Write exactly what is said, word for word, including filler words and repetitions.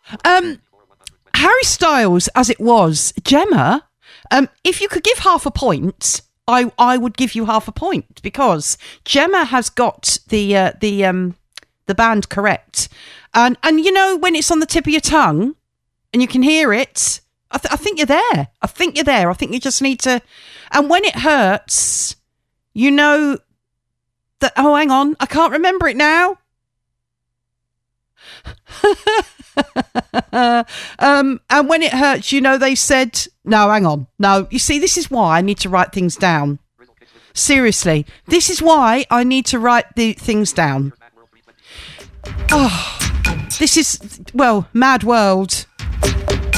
Um, Harry Styles, as it was, Gemma, um, if you could give half a point, I, I would give you half a point because Gemma has got the uh, the um the band correct, and and you know when it's on the tip of your tongue, and you can hear it. I, th- I think you're there. I think you're there. I think you just need to, and when it hurts, you know that. Oh, hang on, I can't remember it now. um, and when it hurts, you know, they said, no, hang on. No, you see, this is why I need to write things down. Seriously, this is why I need to write the things down. Oh, this is, well, Mad World.